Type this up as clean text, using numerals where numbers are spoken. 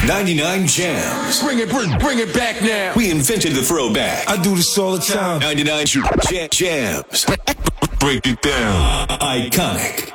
99 Jams. Bring it back now. We invented the throwback. I do this all the time. 99 Jams. Break it down. Iconic.